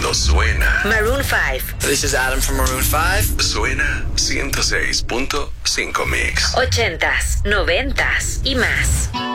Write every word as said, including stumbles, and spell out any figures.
cuando suena. Maroon five. This is Adam from Maroon five. Suena ciento seis punto cinco Mix. Ochentas, noventas y más.